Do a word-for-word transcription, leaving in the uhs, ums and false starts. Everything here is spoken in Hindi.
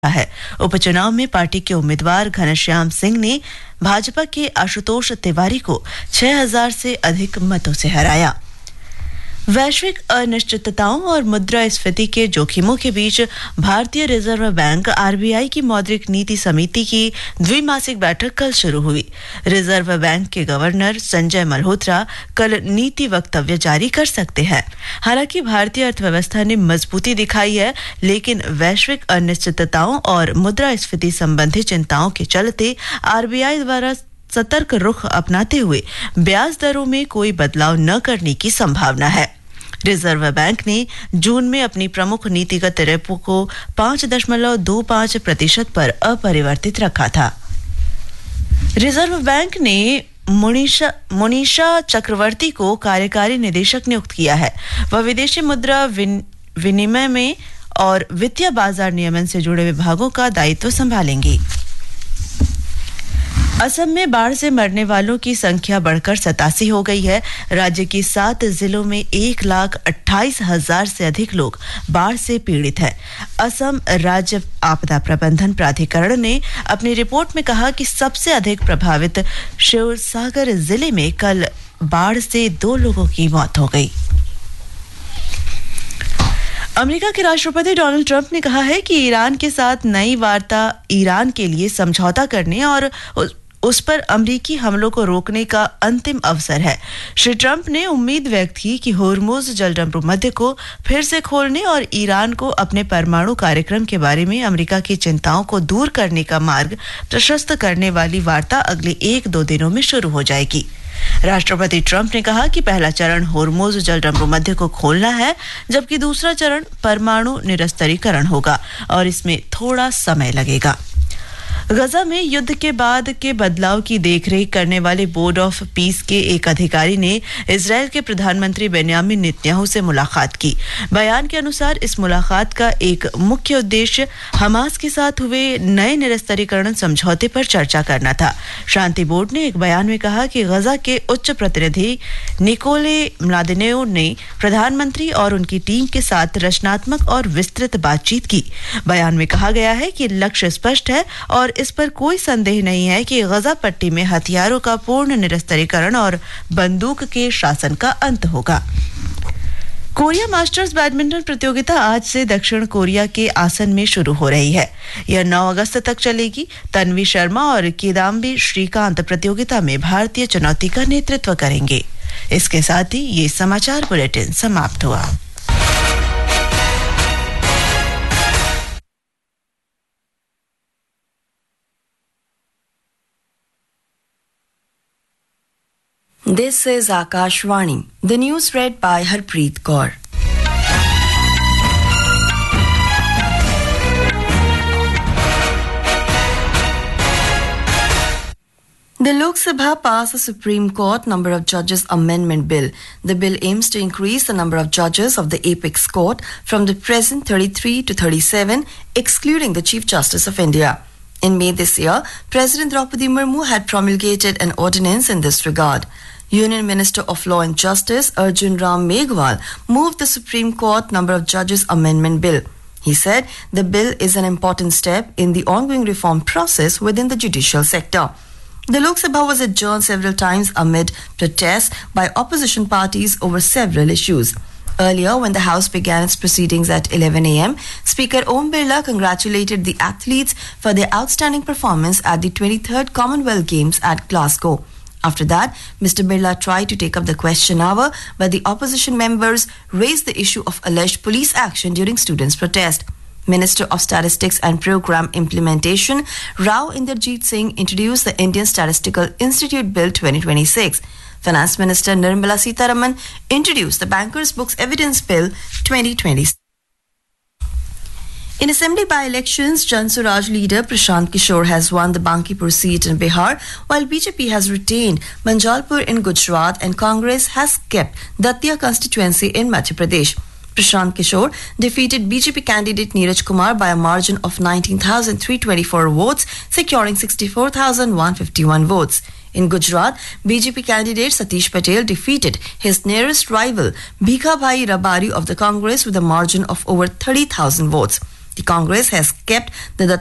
है। उपचुनाव में पार्टी के उम्मीदवार घनश्याम सिंह ने भाजपा के आशुतोष तिवारी को छह हज़ार से अधिक मतों से हराया। वैश्विक अनिश्चितताओं और मुद्रास्फीति के जोखिमों के बीच भारतीय रिजर्व बैंक आरबीआई की मौद्रिक नीति समिति की द्विमासिक बैठक कल शुरू हुई। रिजर्व बैंक के गवर्नर संजय मल्होत्रा कल नीति वक्तव्य जारी कर सकते हैं। हालांकि भारतीय अर्थव्यवस्था ने मजबूती दिखाई है, लेकिन वैश्विक अनिश्चितताओं और मुद्रास्फीति संबंधी चिंताओं के चलते आरबीआई द्वारा सतर्क रुख अपनाते हुए ब्याज दरों में कोई बदलाव न करने की संभावना है। रिजर्व बैंक ने जून में अपनी प्रमुख नीतिगत रेपो को पाँच दशमलव दो पाँच प्रतिशत पर अपरिवर्तित रखा था। रिजर्व बैंक ने मोनिशा मोनिशा चक्रवर्ती को कार्यकारी निदेशक नियुक्त किया है। वह विदेशी मुद्रा विन, विनिमय में और वित्तीय बाजार नियमन से जुड़े विभागों का दायित्व संभालेंगी। असम में बाढ़ से मरने वालों की संख्या बढ़कर सतासी हो गई है। राज्य की सात जिलों में एक लाख अट्ठाईस हजार से अधिक लोग बाढ़ से पीड़ित हैं। असम राज्य आपदा प्रबंधन प्राधिकरण ने अपनी रिपोर्ट में कहा कि सबसे अधिक प्रभावित शिवसागर जिले में कल बाढ़ से दो लोगों की मौत हो गई। अमेरिका के राष्ट्रपति डोनाल्ड ट्रंप ने कहा है कि ईरान के साथ नई वार्ता ईरान के लिए समझौता करने और उस पर अमेरिकी हमलों को रोकने का अंतिम अवसर है। श्री ट्रंप ने उम्मीद व्यक्त की कि होर्मुज जलसंधि को फिर से खोलने और ईरान को अपने परमाणु कार्यक्रम के बारे में अमेरिका की चिंताओं को दूर करने का मार्ग प्रशस्त करने वाली वार्ता अगले एक दो दिनों में शुरू हो जाएगी। राष्ट्रपति ट्रंप ने कहा कि पहला चरण होर्मुज जलसंधि को खोलना है, जबकि दूसरा चरण परमाणु निरस्त्रीकरण होगा और इसमें थोड़ा समय लगेगा। गजा में युद्ध के बाद के बदलाव की देखरेख करने वाले बोर्ड ऑफ पीस के एक अधिकारी ने इजरायल के प्रधानमंत्री बेन्यामिन नेतन्याहू से मुलाकात की। बयान के अनुसार इस मुलाकात का एक मुख्य उद्देश्य हमास के साथ हुए नए निरस्त्रीकरण समझौते पर चर्चा करना था। शांति बोर्ड ने एक बयान में कहा कि गजा के उच्च प्रतिनिधि निकोले म्लादेनेव ने प्रधानमंत्री और उनकी टीम के साथ रचनात्मक और विस्तृत बातचीत की। बयान में कहा गया है कि लक्ष्य स्पष्ट है और इस पर कोई संदेह नहीं है कि गजा पट्टी में हथियारों का पूर्ण निरस्त्रीकरण और बंदूक के शासन का अंत होगा। कोरिया मास्टर्स बैडमिंटन प्रतियोगिता आज से दक्षिण कोरिया के आसन में शुरू हो रही है। यह नौ अगस्त तक चलेगी। तन्वी शर्मा और किदाम्बी श्रीकांत प्रतियोगिता में भारतीय चुनौती का नेतृत्व करेंगे। इसके साथ ही ये समाचार बुलेटिन समाप्त हुआ। This is Akashvani. The news read by Harpreet Kaur. The Lok Sabha passed the Supreme Court Number of Judges Amendment Bill. The bill aims to increase the number of judges of the Apex Court from the present thirty-three to thirty-seven, excluding the Chief Justice of India. In May this year, President Draupadi Murmu had promulgated an ordinance in this regard. Union Minister of Law and Justice Arjun Ram Meghwal moved the Supreme Court Number of Judges Amendment Bill. He said the bill is an important step in the ongoing reform process within the judicial sector. The Lok Sabha was adjourned several times amid protests by opposition parties over several issues. Earlier, when the House began its proceedings at eleven a.m., Speaker Om Birla congratulated the athletes for their outstanding performance at the twenty-third Commonwealth Games at Glasgow. After that, Mister Birla tried to take up the question hour, but the opposition members raised the issue of alleged police action during students' protest. Minister of Statistics and Program Implementation Rao Inderjeet Singh introduced the Indian Statistical Institute Bill twenty twenty-six. Finance Minister Nirmala Sitharaman introduced the Bankers' Books Evidence Bill twenty twenty-six. In Assembly by-elections, Jan Swaraj leader Prashant Kishore has won the Bankipur seat in Bihar, while B J P has retained Manjalpur in Gujarat and Congress has kept Datia constituency in Madhya Pradesh. Prashant Kishore defeated B J P candidate Neeraj Kumar by a margin of nineteen thousand three hundred twenty-four votes, securing sixty-four thousand one hundred fifty-one votes. In Gujarat, B J P candidate Satish Patel defeated his nearest rival Bhikhabhai Rabari of the Congress with a margin of over thirty thousand votes. The Congress has kept the